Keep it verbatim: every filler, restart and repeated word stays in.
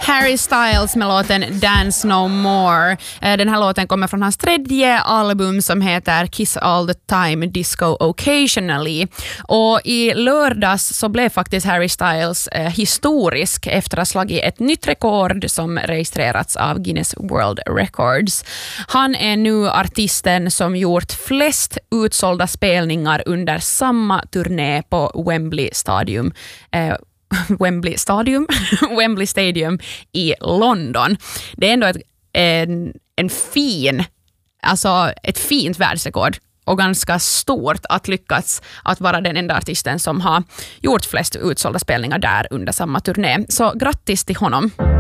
Harry Styles med låten Dance No More. Den här låten kommer från hans tredje album som heter Kiss All The Time, Disco Occasionally. Och i lördags så blev faktiskt Harry Styles eh, historisk efter att ha slagit ett nytt rekord som registrerats av Guinness World Records. Han är nu artisten som gjort flest utsålda spelningar under samma turné på Wembley Stadium. Eh, Wembley Stadium Wembley Stadium i London. Det är ändå ett, en, en fin alltså ett fint världsrekord och ganska stort att lyckas att vara den enda artisten som har gjort flest utsålda spelningar där under samma turné. Så grattis till honom.